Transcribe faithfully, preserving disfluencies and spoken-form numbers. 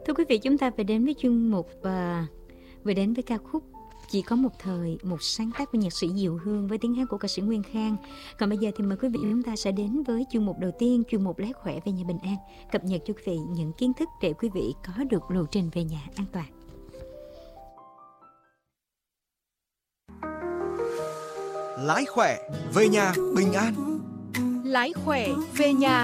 Thưa quý vị, chúng ta phải đến với chuyên mục và vừa đến với ca khúc Chỉ có một thời, một sáng tác của nhạc sĩ Diệu Hương với tiếng hát của ca sĩ Nguyên Khang. Còn bây giờ thì mời quý vị chúng ta sẽ đến với chuyên mục đầu tiên, chuyên mục Lái khỏe về nhà bình an, cập nhật cho quý vị những kiến thức để quý vị có được lộ trình về nhà an toàn. Lái khỏe về nhà bình an. Lái khỏe về nhà